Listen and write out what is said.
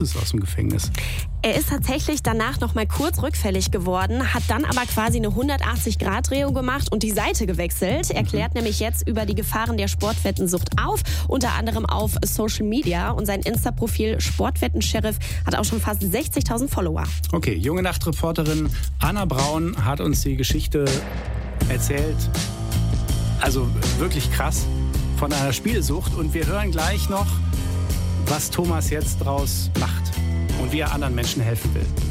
ist aus dem Gefängnis. Er ist tatsächlich danach noch mal kurz rückfällig geworden, hat dann aber quasi eine 180-Grad-Drehung gemacht und die Seite gewechselt. Er klärt nämlich jetzt über die Gefahren der Sportwettensucht auf, unter anderem auf Social Media. Und sein Insta-Profil Sportwetten-Sheriff hat auch schon fast 60.000 Follower. Okay, junge Nachtreporterin Anna Braun hat uns die Geschichte erzählt. Also wirklich krass von einer Spielsucht. Und wir hören gleich noch, was Thomas jetzt draus macht und wie er anderen Menschen helfen will.